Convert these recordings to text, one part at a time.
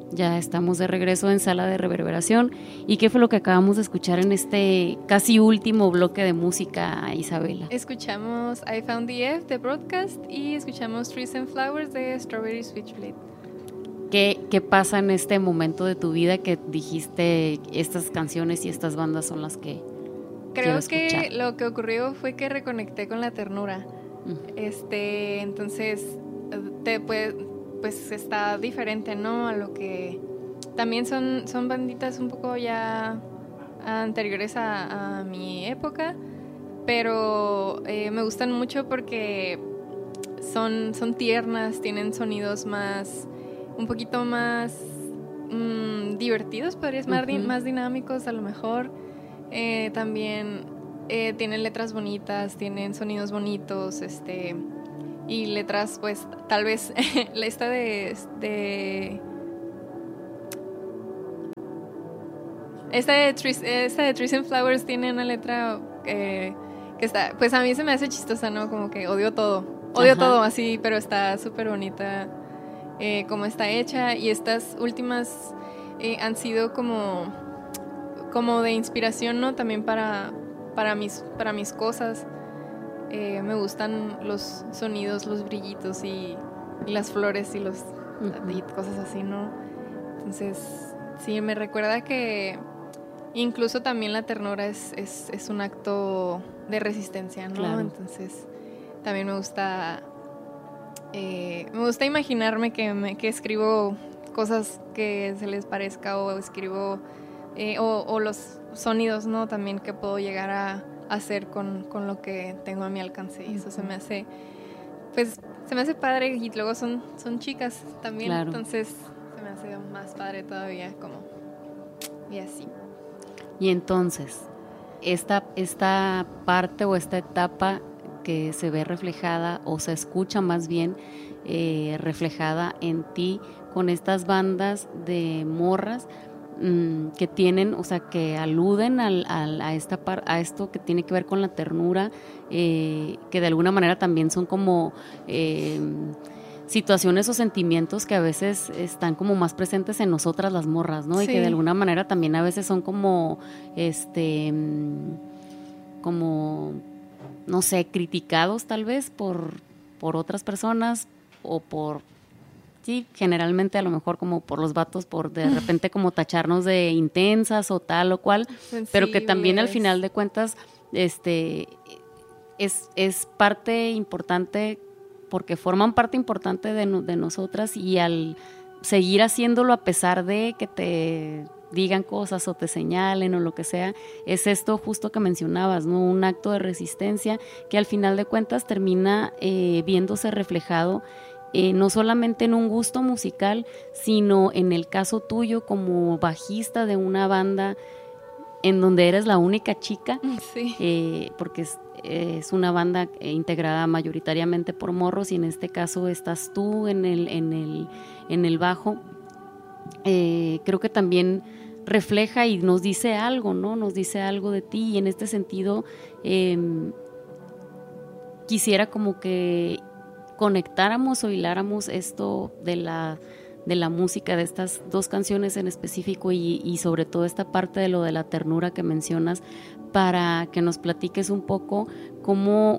Ya estamos de regreso en Sala de Reverberación. ¿Y qué fue lo que acabamos de escuchar en este casi último bloque de música, Isabela? Escuchamos I Found the F de Broadcast y escuchamos Trees and Flowers de Strawberry Switchblade. ¿Qué pasa en este momento de tu vida que dijiste estas canciones y estas bandas son las que creo que lo que ocurrió fue que reconecté con la ternura. Entonces pues está diferente, ¿no? A lo que también son banditas un poco ya anteriores a mi época, pero me gustan mucho porque son tiernas, tienen sonidos un poquito más divertidos, podrías más dinámicos a lo mejor. También tienen letras bonitas, tienen sonidos bonitos, y letras, pues, tal vez esta de Trees and Flowers tiene una letra que está, pues a mí se me hace chistosa, ¿no? Como que odio todo así, pero está súper bonita como está hecha. Y estas últimas han sido como de inspiración, ¿no? También para mis cosas. Me gustan los sonidos, los brillitos y las flores y y cosas así, ¿no? Entonces, sí, me recuerda que incluso también la ternura es un acto de resistencia, ¿no? Claro. Entonces, también me gusta imaginarme que escribo cosas que se les parezca, o escribo o los sonidos, ¿no? También que puedo llegar a hacer con lo que tengo a mi alcance. Y eso se me hace padre. Y luego son chicas también, claro. Entonces se me hace más padre todavía, como y así. Y entonces esta parte o esta etapa que se ve reflejada o se escucha más bien reflejada en ti con estas bandas de morras que tienen, o sea, que aluden a esto que tiene que ver con la ternura, que de alguna manera también son como situaciones o sentimientos que a veces están como más presentes en nosotras las morras, ¿no? Sí. Y que de alguna manera también a veces son como como, no sé, criticados tal vez por otras personas o por... Sí, generalmente a lo mejor como por los vatos, por de repente como tacharnos de intensas o tal o cual, pero que también al final de cuentas es parte importante, porque forman parte importante de nosotras, y al seguir haciéndolo a pesar de que te digan cosas o te señalen o lo que sea, es esto justo que mencionabas, ¿no? Un acto de resistencia que al final de cuentas termina viéndose reflejado no solamente en un gusto musical, sino en el caso tuyo como bajista de una banda en donde eres la única chica, sí. Porque es una banda integrada mayoritariamente por morros, y en este caso estás tú en el bajo. Creo que también refleja y nos dice algo, ¿no? Nos dice algo de ti, y en este sentido quisiera como que conectáramos o hiláramos esto de la música, de estas dos canciones en específico, y sobre todo esta parte de lo de la ternura que mencionas, para que nos platiques un poco cómo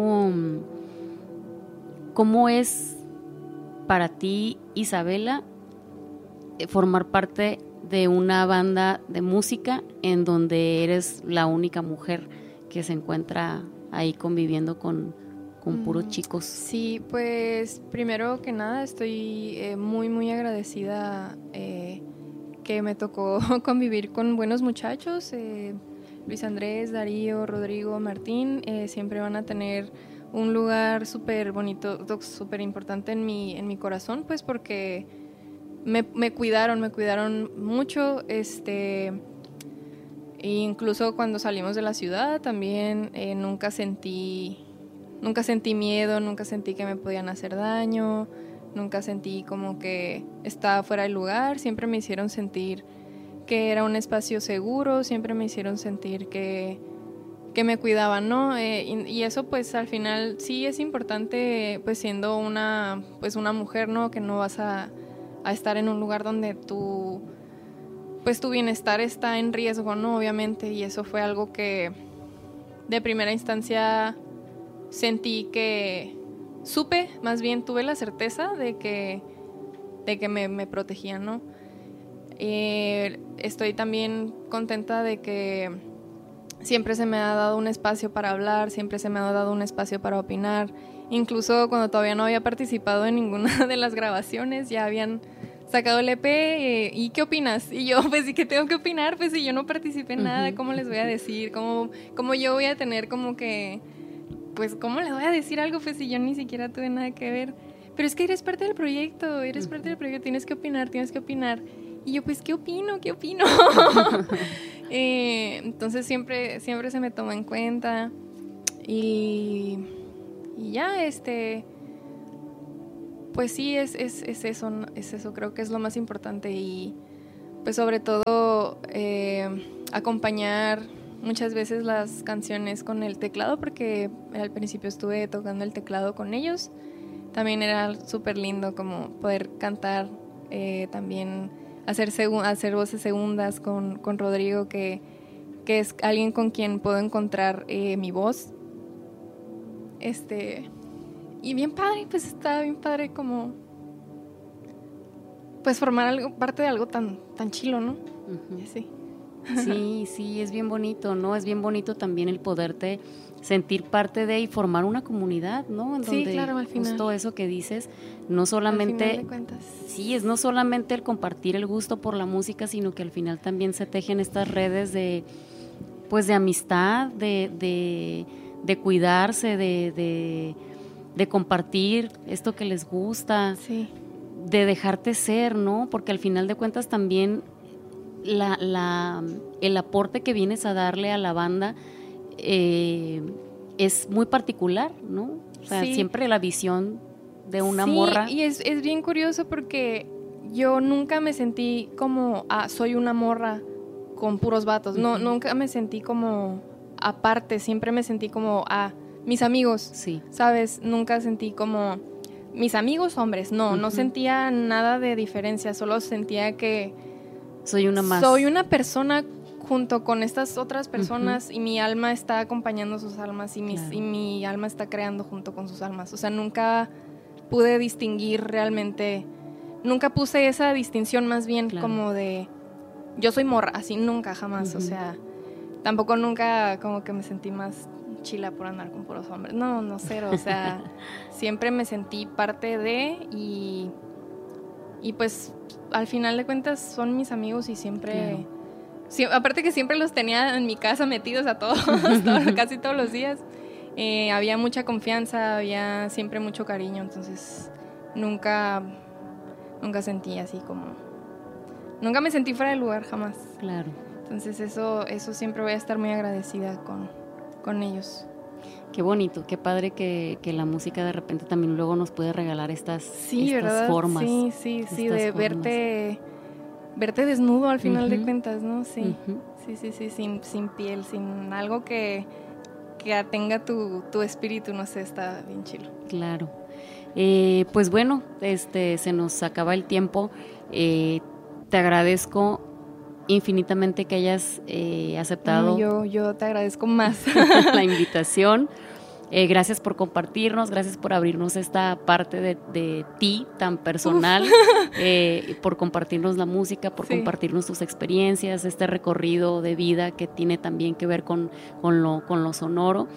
es para ti, Isabela, formar parte de una banda de música en donde eres la única mujer que se encuentra ahí conviviendo con puros chicos. Sí, pues primero que nada estoy muy muy agradecida que me tocó convivir con buenos muchachos. Luis Andrés, Darío, Rodrigo, Martín siempre van a tener un lugar súper bonito, súper importante en mi corazón, pues porque me cuidaron mucho, e incluso cuando salimos de la ciudad también nunca sentí miedo, nunca sentí que me podían hacer daño, nunca sentí como que estaba fuera de lugar. Siempre me hicieron sentir que era un espacio seguro, siempre me hicieron sentir que me cuidaban, ¿no? Y eso pues al final sí es importante, pues siendo una mujer, ¿no? Que no vas a a estar en un lugar donde pues tu bienestar está en riesgo, ¿no? Obviamente, y eso fue algo que de primera instancia sentí que supe, más bien tuve la certeza de que me protegían, ¿no? Estoy también contenta de que siempre se me ha dado un espacio para hablar, siempre se me ha dado un espacio para opinar, incluso cuando todavía no había participado en ninguna de las grabaciones, ya habían sacado el EP, ¿y qué opinas? Y yo, pues, ¿y qué tengo que opinar? Pues si yo no participé en nada, ¿cómo les voy a decir? ¿Cómo yo voy a tener como que, pues, cómo les voy a decir algo? Pues si yo ni siquiera tuve nada que ver. Pero es que eres parte del proyecto, tienes que opinar. Y yo, pues, ¿qué opino? Entonces siempre se me toma en cuenta. Y ya, pues sí, es eso, creo que es lo más importante. Y pues sobre todo acompañar muchas veces las canciones con el teclado, porque al principio estuve tocando el teclado con ellos. También era súper lindo como poder cantar, también hacer voces segundas con Rodrigo, que es alguien con quien puedo encontrar mi voz. Y bien padre, pues está bien padre como pues formar parte de algo tan chilo, ¿no? Sí. Sí, es bien bonito, ¿no? Es bien bonito también el poderte sentir parte de y formar una comunidad, ¿no? En sí, donde claro, al final. Justo eso que dices, no solamente... Al final de cuentas. Sí, es no solamente el compartir el gusto por la música, sino que al final también se tejen estas redes de, pues, de amistad, de cuidarse, de compartir esto que les gusta, sí, de dejarte ser, ¿no? Porque al final de cuentas también el aporte que vienes a darle a la banda es muy particular, ¿no? O sea, sí. siempre la visión de una sí, morra. Y es bien curioso porque yo nunca me sentí como, soy una morra con puros vatos. No, nunca me sentí como aparte, siempre me sentí como, mis amigos, sí. ¿sabes? Nunca sentí como mis amigos hombres, no sentía nada de diferencia, solo sentía que soy una más. Soy una persona junto con estas otras personas y mi alma está acompañando sus almas y mi alma está creando junto con sus almas. O sea, nunca pude distinguir realmente, nunca puse esa distinción más bien como de yo soy morra, así nunca, jamás. O sea, tampoco nunca como que me sentí más chila por andar con puros hombres. No, cero. O sea, siempre me sentí parte de y pues al final de cuentas son mis amigos y siempre... Sí, aparte que siempre los tenía en mi casa metidos a todos, casi todos los días. Había mucha confianza, había siempre mucho cariño, entonces nunca sentí así como... Nunca me sentí fuera de lugar, jamás. Claro. Entonces eso siempre voy a estar muy agradecida con ellos. Qué bonito, qué padre que la música de repente también luego nos puede regalar estas formas. Sí, de verte desnudo al final de cuentas, ¿no? Sí, sí, sin piel, sin algo que tenga tu espíritu, no sé, está bien chilo. Claro. Pues bueno, se nos acaba el tiempo. Te agradezco infinitamente que hayas aceptado. Yo te agradezco más la invitación. Gracias por compartirnos, gracias por abrirnos esta parte de ti tan personal, por compartirnos la música, por compartirnos tus experiencias, este recorrido de vida que tiene también que ver con lo sonoro.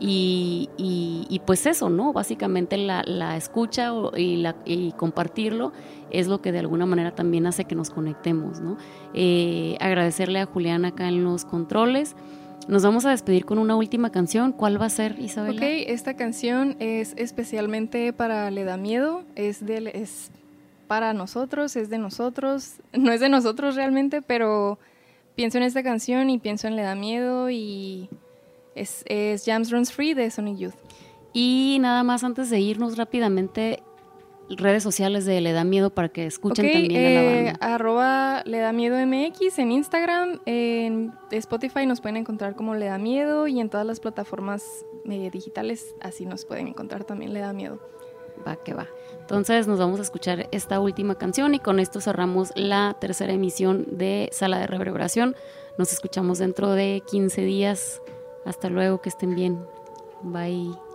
Y pues eso, ¿no? Básicamente la escucha y compartirlo es lo que de alguna manera también hace que nos conectemos, ¿no? Agradecerle a Julián acá en los controles. Nos vamos a despedir con una última canción. ¿Cuál va a ser, Isabela? Ok, esta canción es especialmente para Le Da Miedo, es para nosotros, es de nosotros, no es de nosotros realmente, pero pienso en esta canción y pienso en Le Da Miedo y es Jams Runs Free de Sonic Youth. Y nada más antes de irnos rápidamente, redes sociales de Le Da Miedo para que escuchen también a la banda. @LeDaMiedoMX en Instagram, en Spotify nos pueden encontrar como Le Da Miedo y en todas las plataformas digitales así nos pueden encontrar también Le Da Miedo. Va que va. Entonces nos vamos a escuchar esta última canción y con esto cerramos la tercera emisión de Sala de Reverberación. Nos escuchamos dentro de 15 días. Hasta luego, que estén bien. Bye.